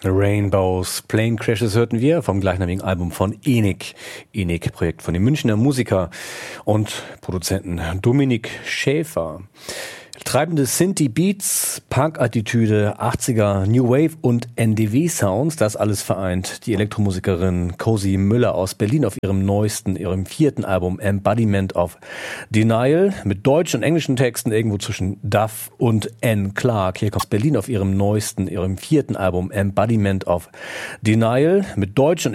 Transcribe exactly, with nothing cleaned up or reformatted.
Rainbows, Plane Crashes hörten wir vom gleichnamigen Album von ENIC. ENIC, Projekt von dem Münchner Musiker und Produzenten Dominik Schäfer. Treibende Synthie-Beats, Punk-Attitüde, achtziger New Wave und N D W-Sounds, das alles vereint die Elektromusikerin Cosi Müller aus Berlin auf ihrem neuesten, ihrem vierten Album Embodiment of Denial mit deutschen und englischen Texten irgendwo zwischen Duff und N. Clark. Hier kommt Berlin auf ihrem neuesten, ihrem vierten Album Embodiment of Denial mit deutschen und